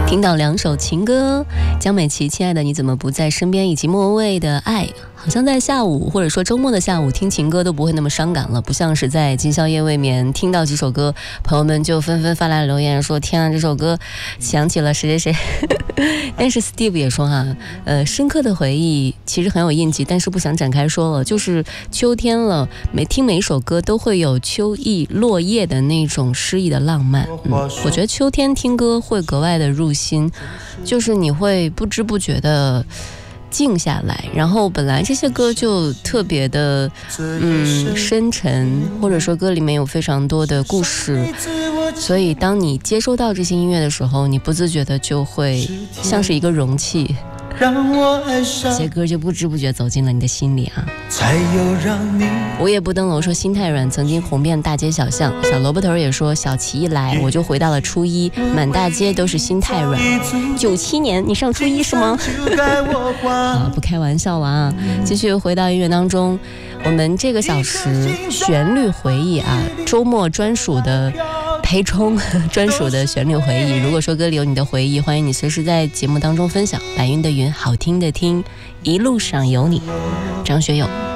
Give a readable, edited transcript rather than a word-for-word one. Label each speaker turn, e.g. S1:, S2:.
S1: 听到2首情歌，江美琪亲爱的你怎么不在身边，以及莫文蔚的爱，好像在下午或者说周末的下午听情歌都不会那么伤感了，不像是在今宵夜未眠听到几首歌，朋友们就纷纷发来留言说天啊，这首歌想起了谁谁谁。但是 Steve 也说深刻的回忆其实很有印记，但是不想展开说了，就是秋天了，每一首歌都会有秋意落叶的那种诗意的浪漫。我觉得秋天听歌会格外的入心，就是你会不知不觉的静下来，然后本来这些歌就特别的深沉，或者说歌里面有非常多的故事，所以当你接收到这些音乐的时候，你不自觉的就会像是一个容器，这些歌就不知不觉走进了你的心里啊。午夜不灯笼说心太软曾经红遍大街小巷，小萝卜头也说小齐一来我就回到了初一，满大街都是心太软。97年你上初一是吗？不开玩笑了啊。继续回到音乐当中，我们这个小时旋律回忆啊，周末专属的陪充，专属的旋律回忆。如果说歌里有你的回忆，欢迎你随时在节目当中分享。白云的云，好听的听，一路上有你。张学友。